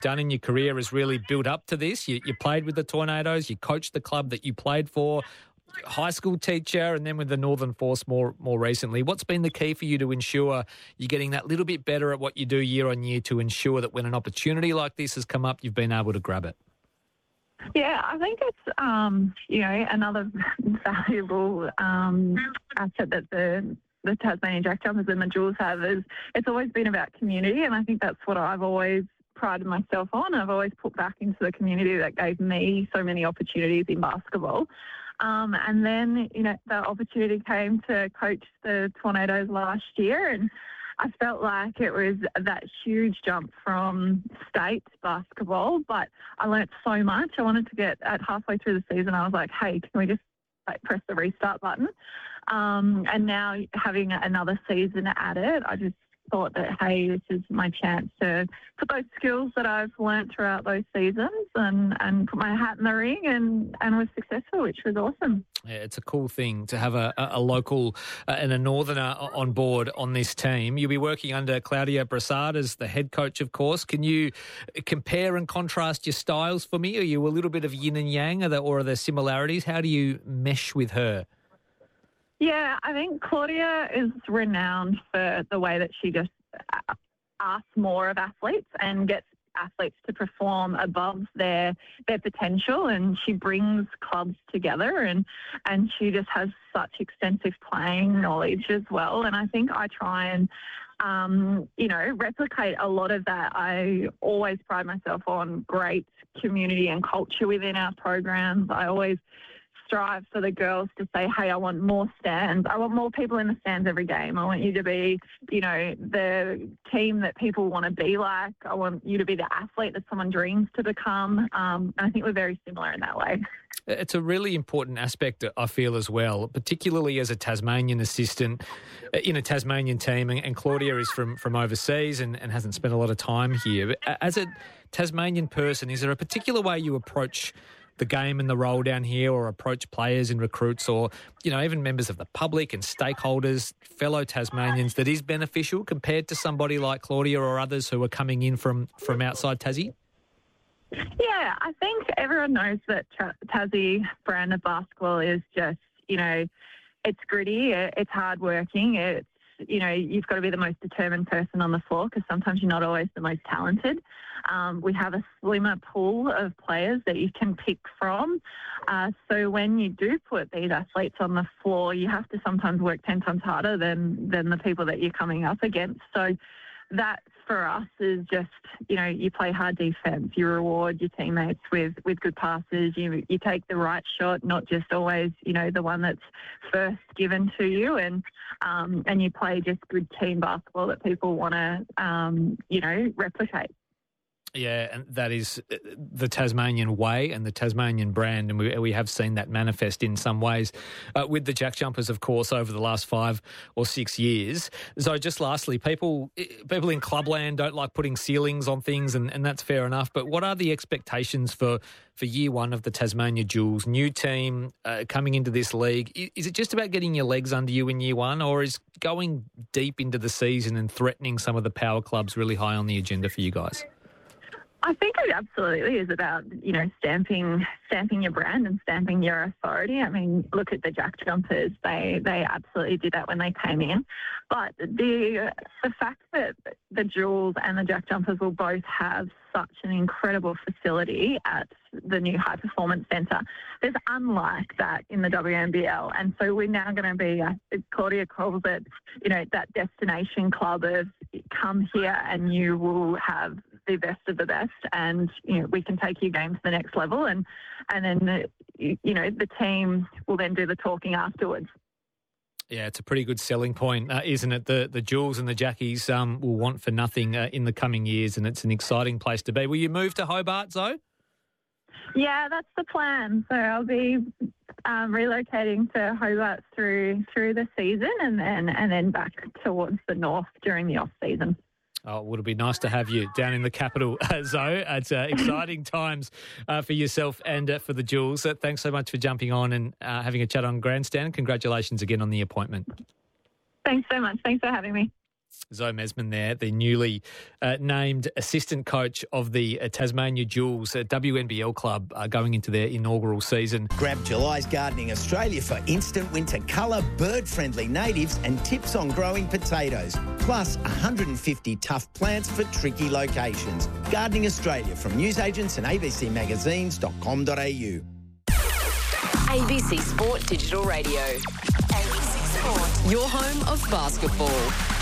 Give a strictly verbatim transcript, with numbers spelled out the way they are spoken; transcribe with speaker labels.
Speaker 1: done in your career has really built up to this. You, you played with the Tornadoes, you coached the club that you played for, high school teacher, and then with the Northern Force more more recently. What's been the key for you to ensure you're getting that little bit better at what you do year on year to ensure that when an opportunity like this has come up, you've been able to grab it?
Speaker 2: Yeah, I think it's, um, you know, another valuable um, asset that the the Tasmanian Jack Jumpers and the Jewels have is it's always been about community, and I think that's what I've always prided myself on. I've always put back into the community that gave me so many opportunities in basketball. Um, and then, you know, the opportunity came to coach the Tornadoes last year, and I felt like it was that huge jump from state basketball, but I learnt so much. I wanted to get at halfway through the season, I was like, hey, can we just like, press the restart button? Um, and now having another season at it, I just thought that, hey, this is my chance to put those skills that I've learnt throughout those seasons and, and put my hat in the ring and, and was successful, which was awesome.
Speaker 1: Yeah, it's a cool thing to have a, a local uh, and a northerner on board on this team. You'll be working under Claudia Brassard as the head coach, of course. Can you compare and contrast your styles for me? Are you a little bit of yin and yang, or are there, or are there similarities? How do you mesh with her?
Speaker 2: Yeah, I think Claudia is renowned for the way that she just asks more of athletes and gets athletes to perform above their their potential, and she brings clubs together, and and she just has such extensive playing knowledge as well. And I think I try and um, you know replicate a lot of that. I always pride myself on great community and culture within our programs. I always strive for the girls to say, hey, I want more stands. I want more people in the stands every game. I want you to be, you know, the team that people want to be like. I want you to be the athlete that someone dreams to become. Um, and I think we're very similar in that way.
Speaker 1: It's a really important aspect, I feel, as well, particularly as a Tasmanian assistant in a Tasmanian team. And Claudia is from, from overseas and, and hasn't spent a lot of time here. But as a Tasmanian person, is there a particular way you approach the game and the role down here, or approach players and recruits, or, you know, even members of the public and stakeholders, fellow Tasmanians, that is beneficial compared to somebody like Claudia or others who are coming in from, from outside Tassie?
Speaker 2: Yeah, I think everyone knows that Tassie brand of basketball is just, you know, it's gritty, it's hardworking, it's, you know, you've got to be the most determined person on the floor because sometimes you're not always the most talented. Um, we have a slimmer pool of players that you can pick from. Uh, so when you do put these athletes on the floor, you have to sometimes work ten times harder than, than the people that you're coming up against. So that for us is just, you know, you play hard defense, you reward your teammates with, with good passes, you you take the right shot, not just always, you know, the one that's first given to you, and um, and you play just good team basketball that people want to, um, you know, replicate.
Speaker 1: Yeah, and that is the Tasmanian way and the Tasmanian brand, and we we have seen that manifest in some ways uh, with the Jack Jumpers, of course, over the last five or six years. So just lastly, people people in clubland don't like putting ceilings on things, and, and that's fair enough, but what are the expectations for, for year one of the Tasmania Jewels? New team uh, coming into this league. Is it just about getting your legs under you in year one, or is going deep into the season and threatening some of the power clubs really high on the agenda for you guys?
Speaker 2: I think it absolutely is about, you know, stamping stamping your brand and stamping your authority. I mean, look at the Jack Jumpers. They they absolutely did that when they came in. But the the fact that the Jewels and the Jack Jumpers will both have such an incredible facility at the new High Performance Centre, there's unlike that in the W N B L. And so we're now going to be, uh, Claudia calls it, you know, that destination club of come here and you will have the best of the best, and you know we can take your game to the next level, and and then the, you know the team will then do the talking afterwards.
Speaker 1: Yeah, it's a pretty good selling point, uh, isn't it? The the Jewels and the Jackies um, will want for nothing uh, in the coming years, and it's an exciting place to be. Will you move to Hobart, Zoe?
Speaker 2: Yeah, that's the plan. So I'll be um, relocating to Hobart through through the season, and then and then back towards the north during the off season.
Speaker 1: Oh, it would be nice to have you down in the capital, uh, Zoe. It's uh, exciting times uh, for yourself and uh, for the Jewels. Uh, thanks so much for jumping on and uh, having a chat on Grandstand. Congratulations again on the appointment.
Speaker 2: Thanks so much. Thanks for having me.
Speaker 1: Zoe Mesman there, the newly uh, named assistant coach of the uh, Tasmania Jewels, uh, W N B L club, uh, going into their inaugural season.
Speaker 3: Grab July's Gardening Australia for instant winter colour, bird-friendly natives and tips on growing potatoes. Plus one hundred fifty tough plants for tricky locations. Gardening Australia from newsagents and a b c magazines dot com dot a u.
Speaker 4: A B C Sport Digital Radio. A B C Sport. Your home of basketball.